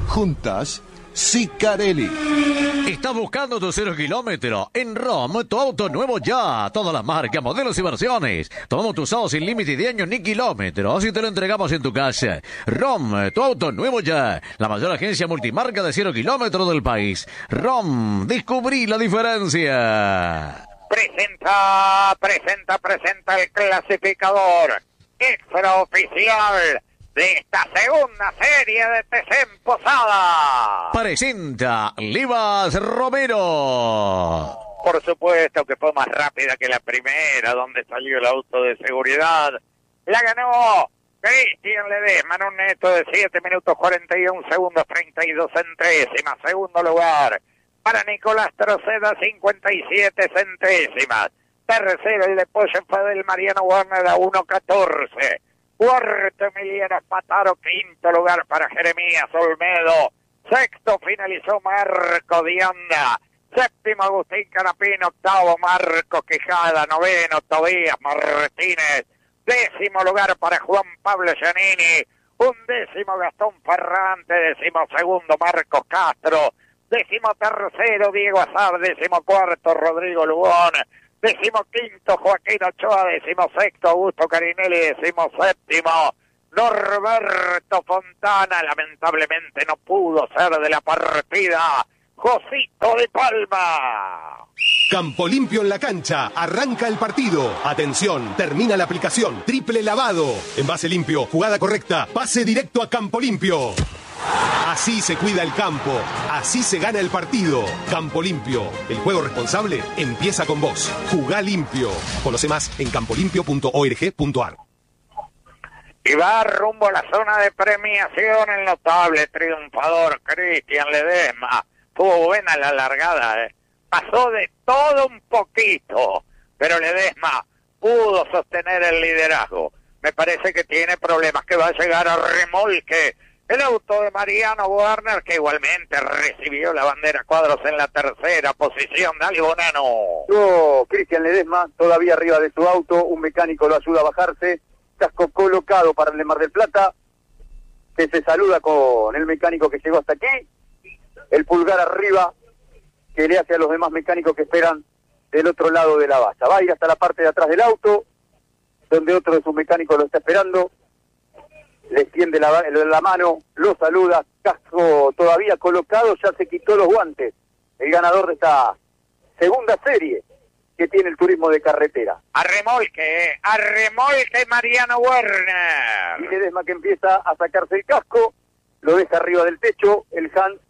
Juntas, Sicarelli. ¿Estás buscando tu 0 kilómetro? En ROM, tu auto nuevo ya. Todas las marcas, modelos y versiones. Tomamos tu usado sin límite de años ni kilómetros y te lo entregamos en tu casa. ROM, tu auto nuevo ya. La mayor agencia multimarca de 0 kilómetros del país. ROM, descubrí la diferencia. Presenta el clasificador extraoficial de esta segunda serie de TC en Posada. Presenta Livas Romero. Por supuesto que fue más rápida que la primera, donde salió el auto de seguridad. La ganó Cristian Ledesma en un neto de 7 minutos 41 segundos 32 centésimas. Segundo lugar para Nicolás Troceda, 57 centésimas. Tercero el de Pollo fue del Mariano Werner a 1.14. Cuarto Emiliano Espataro, quinto lugar para Jeremías Olmedo. Sexto finalizó Marco Dianda. Séptimo Agustín Canapino, octavo Marco Quijada, noveno Tobías Martínez. Décimo lugar para Juan Pablo Giannini. Undécimo Gastón Ferrante, décimo segundo Marcos Castro. Décimo tercero Diego Azar, décimo cuarto Rodrigo Lugón. 15º Joaquín Ochoa, 16º Augusto Carinelli, 17º Norberto Fontana. Lamentablemente no pudo ser de la partida Josito de Palma. Campo Limpio en la cancha, arranca el partido. Atención, termina la aplicación. Triple lavado. Envase limpio, jugada correcta, pase directo a Campo Limpio. Así se cuida el campo, así se gana el partido. Campo Limpio, el juego responsable empieza con vos. Jugá limpio. Conoce más en campolimpio.org.ar. Y va rumbo a la zona de premiación el notable triunfador Cristian Ledesma. Tuvo buena la largada, Pasó de todo un poquito, pero Ledesma pudo sostener el liderazgo. Me parece que tiene problemas, que va a llegar a remolque el auto de Mariano Werner, que igualmente recibió la bandera cuadros en la tercera posición. Dale, Bonano. Cristian Ledesma, todavía arriba de su auto, un mecánico lo ayuda a bajarse, casco colocado para el de Mar del Plata, que se saluda con el mecánico que llegó hasta aquí, el pulgar arriba que le hace a los demás mecánicos que esperan del otro lado de la valla. Va a ir hasta la parte de atrás del auto, donde otro de sus mecánicos lo está esperando. Le extiende la mano, lo saluda, casco todavía colocado, ya se quitó los guantes. El ganador de esta segunda serie que tiene el turismo de carretera. A remolque Mariano Werner. Y Ledesma que empieza a sacarse el casco, lo deja arriba del techo, el Hans.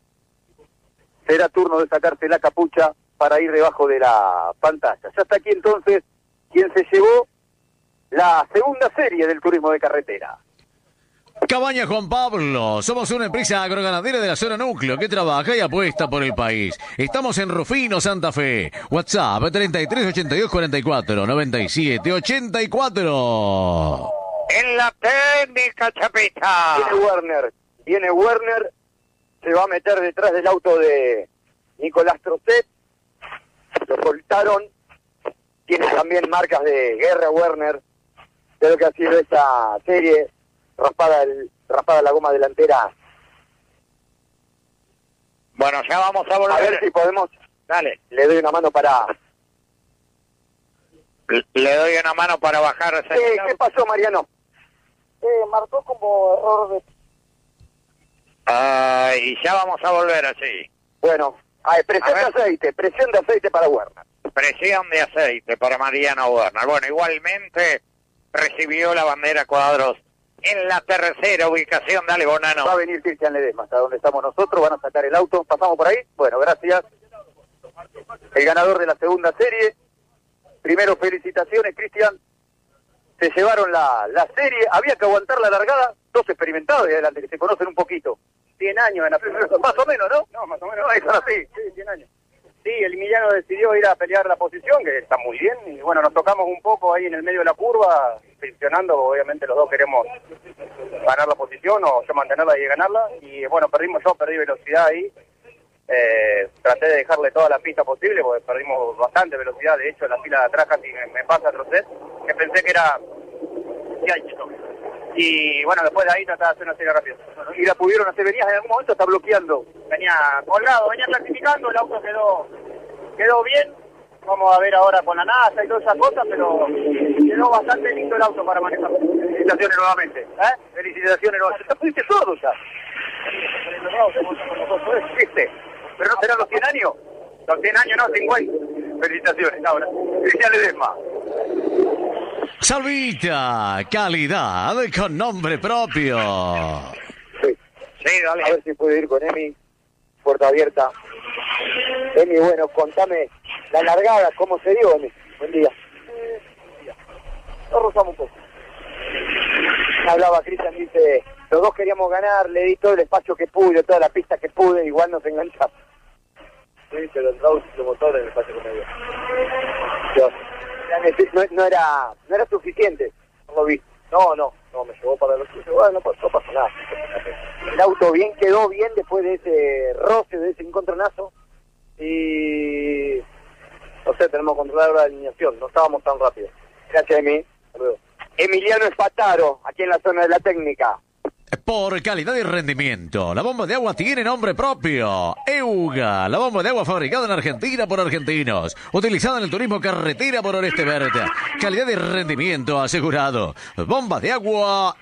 Será turno de sacarse la capucha para ir debajo de la pantalla. Ya está aquí entonces quien se llevó la segunda serie del turismo de carretera. Cabaña Juan Pablo, somos una empresa agroganadera de la zona núcleo que trabaja y apuesta por el país. Estamos en Rufino, Santa Fe. WhatsApp 33 82 44 97 84. En la técnica, Chapita. Viene Werner, se va a meter detrás del auto de Nicolás Trocet. Lo soltaron. Tiene también marcas de guerra Werner. Creo que ha sido esa serie. Raspada la goma delantera. Bueno, ya vamos a volver. A ver si podemos. Dale. Le doy una mano para bajar. ¿Qué pasó, Mariano? Marcó como error de... Y ya vamos a volver así. Bueno, presión de aceite para Werner. Presión de aceite para Mariano Werner. Bueno, igualmente recibió la bandera cuadros en la tercera ubicación. Dale, Bonano. Va a venir Cristian Ledesma hasta donde estamos nosotros, van a sacar el auto. ¿Pasamos por ahí? Bueno, gracias. El ganador de la segunda serie. Primero, felicitaciones, Cristian. Se llevaron la serie. Había que aguantar la largada. Dos experimentados de adelante, que se conocen un poquito. 100 años en la primera. Más o menos, ¿no? No, más o menos. No, eso así. Sí, 100 años. Sí, el Emiliano decidió ir a pelear la posición, que está muy bien, y bueno, nos tocamos un poco ahí en el medio de la curva, friccionando. Obviamente los dos queremos ganar la posición, o yo mantenerla y ganarla, y bueno, yo perdí velocidad ahí, traté de dejarle toda la pista posible, porque perdimos bastante velocidad. De hecho, en la fila de atrás casi me pasa Trocet, que pensé que era... Y bueno, después de ahí trataba de hacer una serie rápida. Y la pudieron hacer, venías en algún momento, está bloqueando. Venía colgado, venía clasificando, el auto quedó bien. Vamos a ver ahora con la NASA y todas esas cosas, pero quedó bastante lindo el auto para manejar. Felicitaciones nuevamente. Felicitaciones nuevamente. Te pusiste sordo ya. ¿Viste? Pero no serán los 100 años. Los 100 años no, 50. Felicitaciones, ahora. Cristian Ledesma. Salvita, calidad con nombre propio. Sí, dale. A ver si puedo ir con Emi. Puerta abierta. Emi, bueno, contame la largada, ¿cómo se dio, Emi? Buen día. Nos rozamos un poco. Hablaba Cristian, dice, los dos queríamos ganar, le di todo el espacio que pude, toda la pista que pude, igual nos enganchamos. Sí, pero entraba un ciclomotor en el espacio que me dio. No era suficiente, no lo vi. No, me llevó para los suyos. Bueno, no pasa nada. El auto quedó bien después de ese roce, de ese encontronazo. Y no sé, tenemos que controlar la alineación, no estábamos tan rápidos. Gracias, Emi. Saludos. Emiliano Espataro, aquí en la zona de la técnica. Por calidad y rendimiento, la bomba de agua tiene nombre propio. EUGA, la bomba de agua fabricada en Argentina por argentinos, utilizada en el turismo carretera por Oeste Verde. Calidad y rendimiento asegurado. Bomba de agua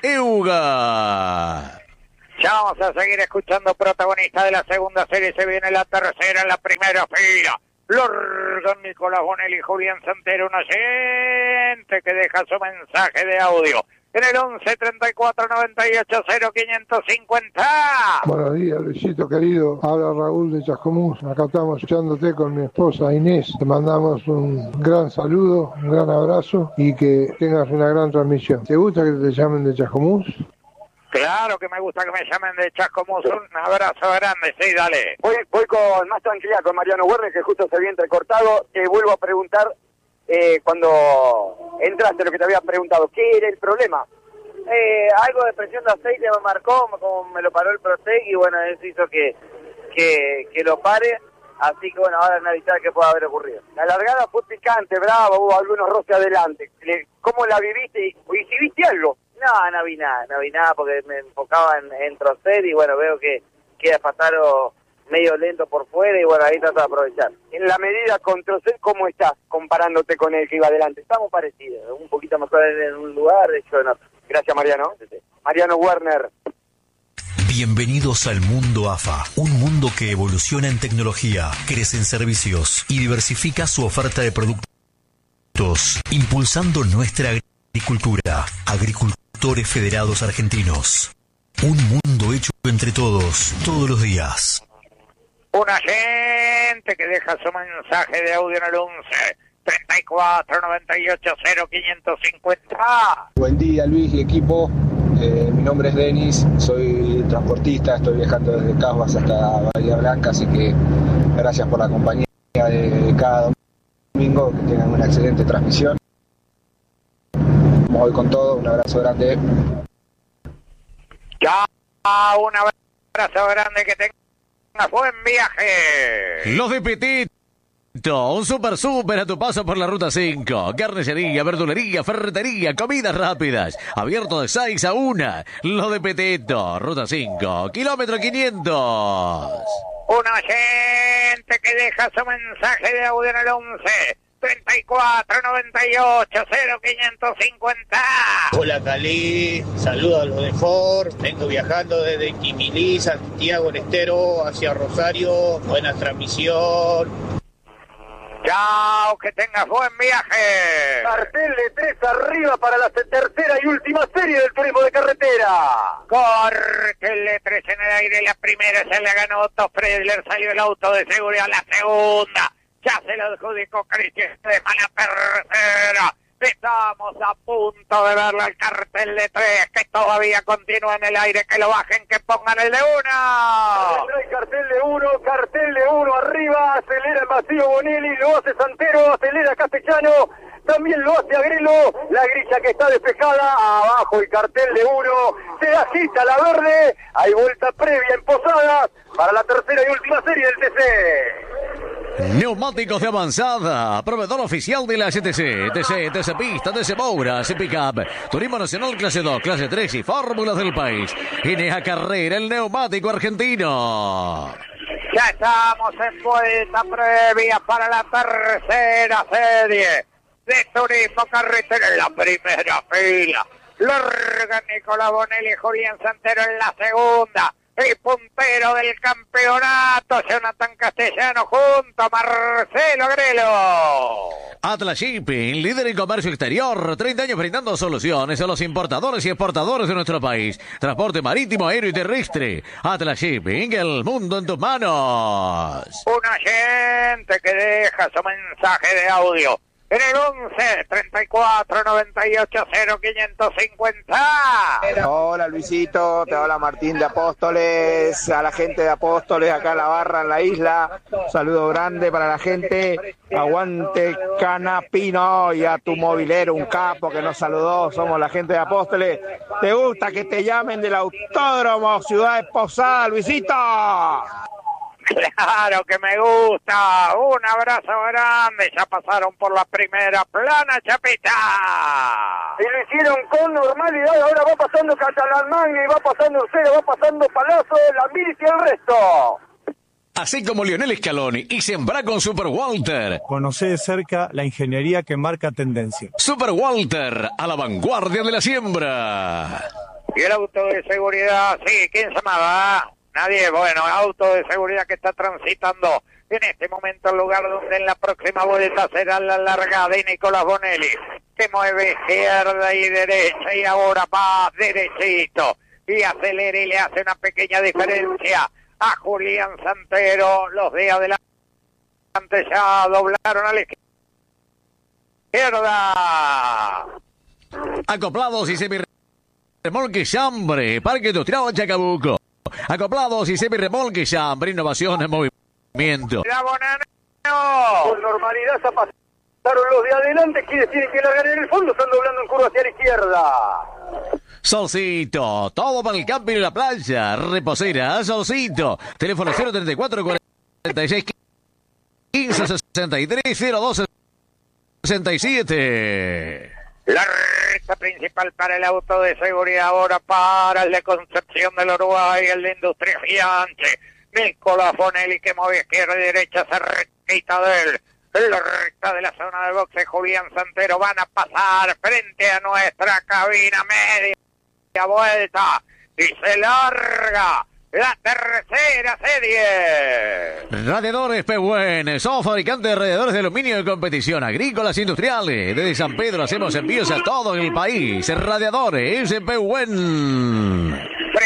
EUGA. Ya vamos a seguir escuchando protagonistas de la segunda serie. Se viene la tercera en la primera fila. Lorgan Nicolás Bonelli y Julián Santero, un oyente que deja su mensaje de audio en el 11 34 98 0550. Buenos días, Luisito querido. Habla Raúl de Chascomús. Acá estamos escuchándote con mi esposa Inés. Te mandamos un gran saludo, un gran abrazo y que tengas una gran transmisión. ¿Te gusta que te llamen de Chascomús? Claro que me gusta que me llamen de Chascomús. Un abrazo grande, sí, dale. Voy con más tranquilidad con Mariano Werner, que justo se había entrecortado. Te vuelvo a preguntar, cuando entraste, lo que te había preguntado, ¿qué era el problema? Algo de presión de aceite me marcó, como me lo paró el Protec, y bueno, eso hizo que lo pare. Así que bueno, ahora es evitar que pueda haber ocurrido. La largada fue picante, brava, hubo algunos roces adelante. ¿Cómo la viviste? ¿Y si viste algo? No vi nada porque me enfocaba en troceder y bueno, veo que queda Pataro medio lento por fuera y bueno, ahí trato de aprovechar. En la medida con Troceder, ¿cómo estás comparándote con el que iba adelante? Estamos parecidos, un poquito mejor en un lugar, de hecho en otro. Gracias, Mariano. Mariano Werner. Bienvenidos al mundo AFA, un mundo que evoluciona en tecnología, crece en servicios y diversifica su oferta de productos, impulsando nuestra agricultura. Agricultores Federados Argentinos. Un mundo hecho entre todos los días. Una gente que deja su mensaje de audio en el 11 34 98 0550. Buen día, Luis y equipo. Mi nombre es Denis, soy transportista, estoy viajando desde Casbas hasta Bahía Blanca, así que gracias por la compañía de cada domingo, que tengan una excelente transmisión. Vamos hoy con todo, un abrazo grande. Ya, un abrazo grande, que tengas buen viaje. Los de Petito, un super a tu paso por la Ruta 5. Carnicería, verdulería, ferretería, comidas rápidas. Abierto de 6 a 1. Los de Petito, Ruta 5, kilómetro 500. Un oyente que deja su mensaje de audio en el 11 34 98 0550. Hola Cali, saludos a los de Ford. Vengo viajando desde Quimilí, Santiago del Estero hacia Rosario. Buena transmisión. Chao, que tengas buen viaje. Cartel de 3 arriba para la tercera y última serie del turismo de carretera. Cartel de 3 en el aire. La primera se la ganó Otto Friedler, salió el auto de seguridad. La segunda ya se lo adjudicó Cristian de mala tercera. Estamos a punto de verlo al cartel de 3, que todavía continúa en el aire. Que lo bajen, que pongan el de 1. Cartel de 1 arriba, acelera el vacío Bonelli, lo hace Santero, acelera Castellano, también lo hace Agrelo, la grilla que está despejada, abajo el cartel de 1, se agita la verde, hay vuelta previa en Posadas para la tercera y última serie del TC. Neumáticos de avanzada, proveedor oficial de la TC Pista, TC Moura, Pickup, Turismo Nacional Clase 2, Clase 3 y Fórmulas del país. Inea Carrera, el neumático argentino. Ya estamos en vuelta previa para la tercera serie de Turismo Carretera en la primera fila. Larga Nicolás Bonelli y Julián Santero en la segunda. El puntero del campeonato, Jonathan Castellano junto a Marcelo Agrelo. Atlas Shipping, líder en comercio exterior, 30 años brindando soluciones a los importadores y exportadores de nuestro país. Transporte marítimo, aéreo y terrestre. Atlas Shipping, el mundo en tus manos. Un oyente que deja su mensaje de audio en el 11 34 98 0550. Hola Luisito, te habla Martín de Apóstoles, a la gente de Apóstoles acá en la barra, en la isla. Un saludo grande para la gente. Aguante Canapino y a tu movilero, un capo que nos saludó. Somos la gente de Apóstoles. ¿Te gusta que te llamen del Autódromo Ciudad de Posada, Luisito? Claro que me gusta. Un abrazo grande. Ya pasaron por la primera plana, Chapita. Y lo hicieron con normalidad. Ahora va pasando Catalán Magni, va pasando Cero, va pasando Palazzo, Lambiris y el resto. Así como Lionel Scaloni y Sembra con Super Walter. Conocé de cerca la ingeniería que marca tendencia. Super Walter, a la vanguardia de la siembra. Y el auto de seguridad, sí, ¿quién se llamaba? Nadie, bueno, auto de seguridad que está transitando en este momento el lugar donde en la próxima vuelta será la largada de Nicolás Bonelli, que mueve izquierda y derecha y ahora va derechito y acelera y le hace una pequeña diferencia a Julián Santero. Los de adelante ya doblaron a la izquierda. Acoplados y semirremolque Chambre, Parque Industrial Chacabuco. Acoplados y semirremolque Chambre, innovación en movimiento. Con normalidad se pasaron los de adelante, quienes tienen que largar en el fondo, están doblando en curva hacia la izquierda. Solcito, todo para el camping y la playa. Reposera, Solcito. Teléfono 034 46 15 63 02 67. La recta principal para el auto de seguridad, ahora para el de Concepción del Uruguay, el de Industria Giante. Nicolás Bonelli que mueve izquierda y derecha cerquita de él. En la recta de la zona de boxe, Julián Santero van a pasar frente a nuestra cabina, media vuelta y se larga la tercera serie. Radiadores Pehuen, somos fabricantes de radiadores de aluminio de competición, agrícolas e industriales. Desde San Pedro hacemos envíos a todo el país. Radiadores Pehuen.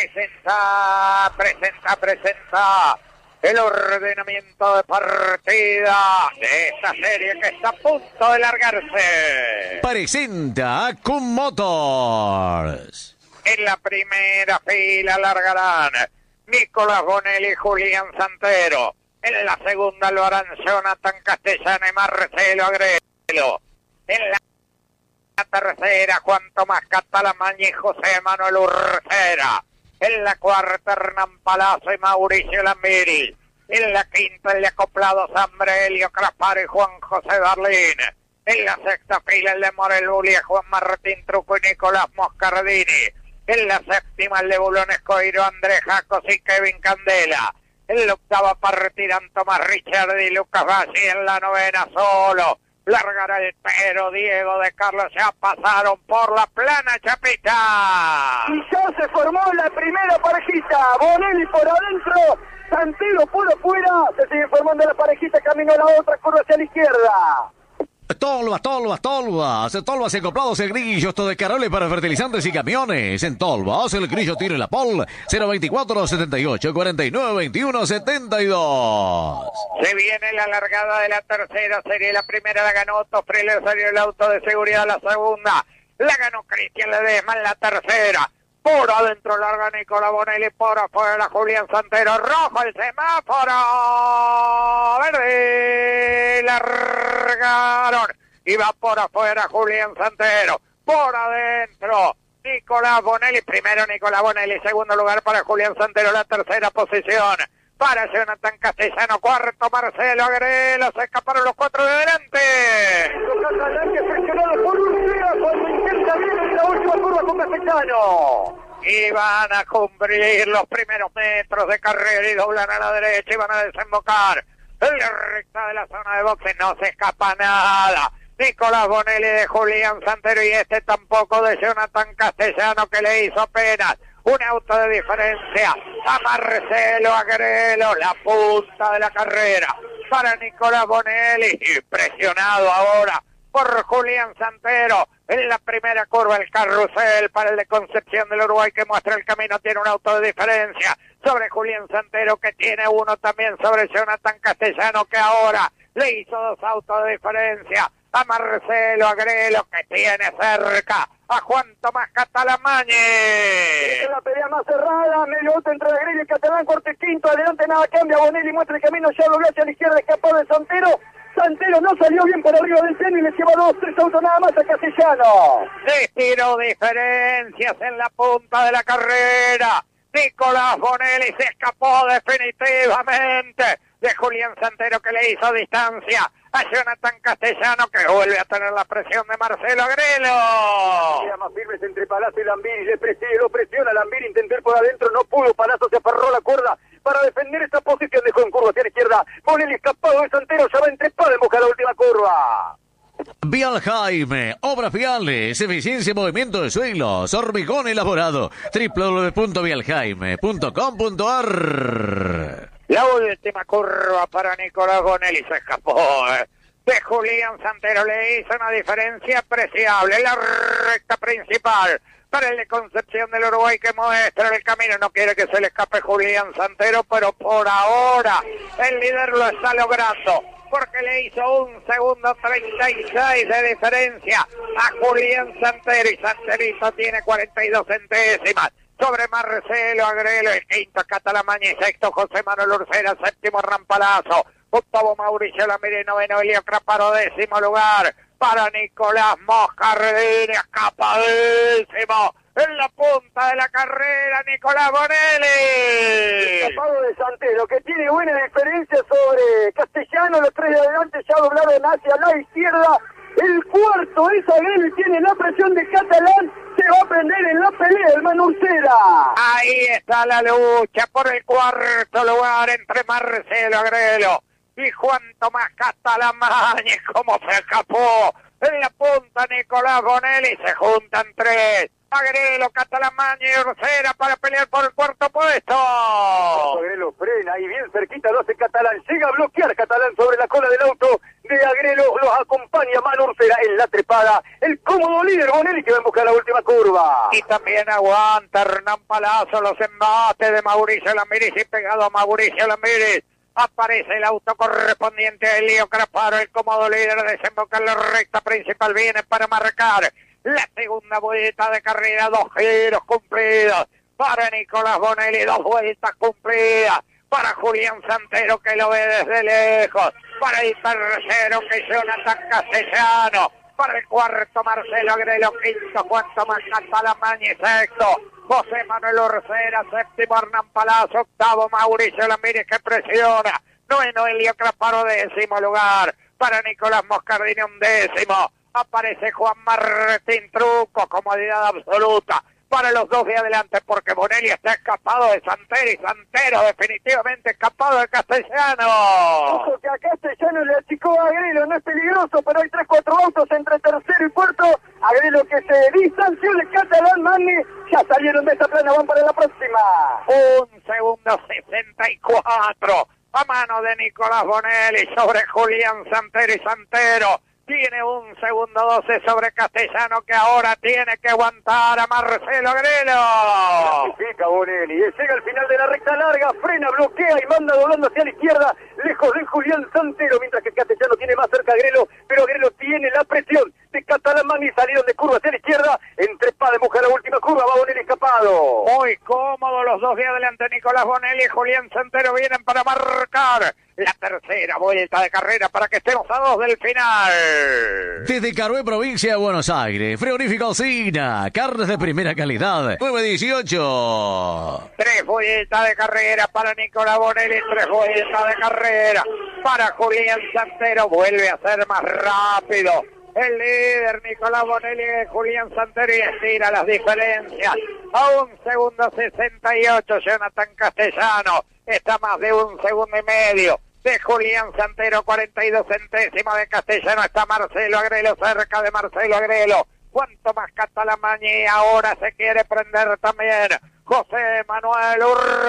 Presenta el ordenamiento de partida de esta serie que está a punto de largarse. Presenta Kun Motors. En la primera fila largarán Nicolás Bonelli y Julián Santero. En la segunda lo harán Jonathan Castellano y Marcelo Agrelo. En la tercera Juan Tomás Catalamaña y José Manuel Urcera. En la cuarta Hernán Palazzo y Mauricio Lambiris. En la quinta el de acoplado Sambrelio Crasparo y Juan José Darlín. En la sexta fila el de Morel Ulia, Juan Martín Truco y Nicolás Moscardini. En la séptima el de Bulones Coiro, Andrés Jacos y Kevin Candela. En la octava partirán Tomás Richard y Lucas Bassi. En la novena solo largará el pero Diego de Carlos. Ya pasaron por la plana, Chapita. Y ya se formó la primera parejita. Bonelli por adentro, Santero por afuera. Se sigue formando la parejita, camino a la otra curva hacia la izquierda. Tolvas y acoplados el grillo, esto de Caroles para fertilizantes y camiones. En Tolvas el grillo tiene la pol 024 78 49 21 72. Se viene la largada de la tercera serie. La primera la ganó Otto Freire, salió el auto de seguridad. La segunda la ganó Cristian Ledesma en la tercera. Por adentro larga Nicolás Bonelli, por afuera Julián Santero. Rojo el semáforo verde. Largaron y va por afuera Julián Santero. Por adentro Nicolás Bonelli. Primero Nicolás Bonelli, segundo lugar para Julián Santero. La tercera posición para Jonathan Castellano, cuarto Marcelo Agrelo, se escaparon los 4 de adelante. Catalán que presionado por Urcera cuando intenta bien en la última curva con Castellano. Y van a cumplir los primeros metros de carrera y doblan a la derecha y van a desembocar en la recta de la zona de boxes. No se escapa nada. Nicolás Bonelli de Julián Santero y este tampoco de Jonathan Castellano, que le hizo apenas un auto de diferencia a Marcelo Agrelo, la punta de la carrera para Nicolás Bonelli, presionado ahora por Julián Santero. En la primera curva el carrusel para el de Concepción del Uruguay, que muestra el camino, tiene un auto de diferencia sobre Julián Santero, que tiene uno también sobre Jonathan Castellano, que ahora le hizo 2 autos de diferencia a Marcelo Agrelo, que tiene cerca a Juan Tomás Catalamañe. Es la pelea más cerrada, medio auto entre Agrelo y Catalán, corte quinto, adelante nada cambia, Bonelli muestra el camino, ya lo ve hacia la izquierda, escapó de Santero. Santero no salió bien por arriba del seno y le lleva 2, 3 autos nada más a Castellano. Se tiró diferencias en la punta de la carrera. Nicolás Bonelli se escapó definitivamente de Julián Santero, que le hizo distancia a Jonathan Castellano, que vuelve a tener la presión de Marcelo Agrelo. Queda más firmes entre Palazzo y Lambiri, le lo presiona Lambiri, intentó ir por adentro, no pudo, Palazzo se aferró a la cuerda para defender esta posición, dejó en curva hacia la izquierda, Bonelli escapado de Santero, ya va entrepada en busca de la última curva. Vial Jaime, obras viales, eficiencia y movimiento de suelos, hormigón elaborado, www.vialjaime.com.ar. La última curva para Nicolás Bonelli, se escapó de Julián Santero, le hizo una diferencia apreciable. La recta principal para el de Concepción del Uruguay, que muestra el camino, no quiere que se le escape Julián Santero, pero por ahora el líder lo está logrando, porque le hizo 1 segundo 36 de diferencia a Julián Santero, y Santerito tiene 42 centésimas sobre Marcelo Agrelo. El quinto Catalamaña, sexto José Manuel Urcera, séptimo Rampalazo, octavo Mauricio Lamiri, noveno Elio Craparo, 10º lugar para Nicolás Moscardini, escapadísimo en la punta de la carrera Nicolás Bonelli. Escapado de Santero, que tiene buena diferencia sobre Castellano, los 3 de adelante ya doblaron hacia la izquierda. El cuarto es Agrelo y tiene la presión de Catalán, se va a prender en la pelea el Manurcera. Ahí está la lucha por el cuarto lugar entre Marcelo Agrelo y Juan Tomás Catalamañe. Como se escapó en la punta Nicolás Bonelli, se juntan 3. Agrelo, Catalamañe y Urcera para pelear por el cuarto puesto. Agrelo frena y bien cerquita lo hace Catalán, llega a bloquear Catalán sobre la cola del auto de Agrelo, los acompaña Manurcera en la trepada, el cómodo líder Bonelli, que va a buscar la última curva. Y también aguanta Hernán Palazzo los embates de Mauricio Lamiri, y pegado a Mauricio Lamiri aparece el auto correspondiente a Elio Craparo, el cómodo líder, desemboca en la recta principal, viene para marcar la segunda vuelta de carrera, 2 giros cumplidos para Nicolás Bonelli, 2 vueltas cumplidas para Julián Santero, que lo ve desde lejos, para el tercero, que es Jonathan Castellano, para el cuarto Marcelo Agrelo, quinto Juan Tomás Catalamañe, sexto José Manuel Urcera, séptimo Hernán Palazzo, octavo Mauricio Lamírez, que presiona, noveno Elio Craparo, 10º lugar para Nicolás Moscardini, 11º. Aparece Juan Martín Truco, comodidad absoluta para los 2 de adelante, porque Bonelli está escapado de Santero y Santero definitivamente escapado de Castellano. Ojo que a Castellano le achicó a Agrelo, no es peligroso, pero hay 3-4 autos entre tercero y cuarto. Agrelo que se distanció de Catalán, Manni, ya salieron de esta plana, van para la próxima. 1 segundo 64 a mano de Nicolás Bonelli sobre Julián Santero, y Santero tiene 1 segundo 12 sobre Castellano, que ahora tiene que aguantar a Marcelo Agrelo. Clasifica Bonelli, llega al final de la recta larga, frena, bloquea y manda doblando hacia la izquierda, lejos de Julián Santero, mientras que Castellano tiene más cerca a Agrelo, pero Agrelo tiene la presión de Catalamani, salieron de curva hacia la izquierda, entre Espada y Mujer la última curva, va Bonelli escapado. Muy cómodo los dos de adelante, Nicolás Bonelli y Julián Santero vienen para marcar la tercera vuelta de carrera para que estemos a 2 del final. Desde Carué, provincia de Buenos Aires, Frigorífico Sina, carnes de primera calidad, 918. 3 vueltas de carrera para Nicolás Bonelli, 3 vueltas de carrera para Julián Santero, vuelve a ser más rápido el líder Nicolás Bonelli de Julián Santero y estira las diferencias a 1 segundo 68. Jonathan Castellano está más de 1 segundo y medio de Julián Santero, 42 centésimos de Castellano. Está Marcelo Agrelo cerca de Marcelo Agrelo. Cuanto más Catalamani, ahora se quiere prender también José Manuel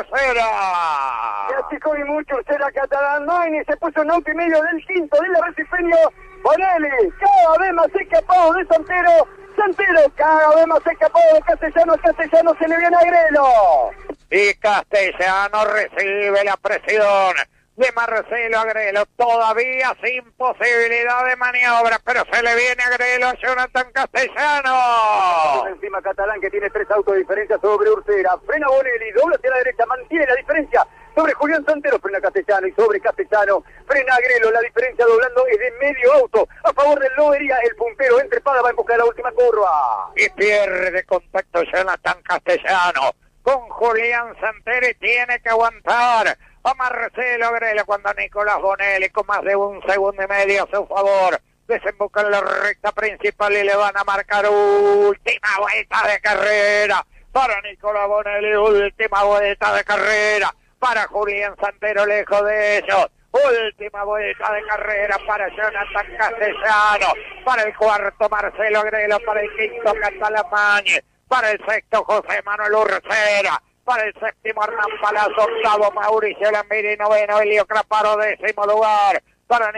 Ursera. Se achicó y mucho Ursera Catalamani, se puso en 9 y medio del quinto del arreciferio Bonelli. Cada vez más escapado de Santero. Santero cada vez más escapado de Castellano. Castellano se le viene a Agrelo. Y Castellano recibe la presión de Marcelo Agrelo, todavía sin posibilidad de maniobra, pero se le viene Agrelo a Jonathan Castellano. Encima Catalán, que tiene 3 autos de diferencia sobre Ursera. Frena Bonelli, dobla hacia la derecha, mantiene la diferencia sobre Julián Santero, frena Castellano y sobre Castellano frena Agrelo. La diferencia doblando es de medio auto a favor del Lobería. El puntero entre Espada va a empujar la última curva. Y pierde contacto Jonathan Castellano con Julián Santero y tiene que aguantar a Marcelo Agrelo cuando Nicolás Bonelli con más de 1 segundo y medio a su favor desemboca en la recta principal y le van a marcar última vuelta de carrera para Nicolás Bonelli, última vuelta de carrera para Julián Santero, lejos de ellos, última vuelta de carrera para Jonathan Castellano, para el cuarto Marcelo Agrelo, para el quinto Catalamani, para el sexto José Manuel Ursera, para el séptimo Hernán Palazzo, octavo Mauricio Lambiri, noveno Elio Craparo, 10º lugar para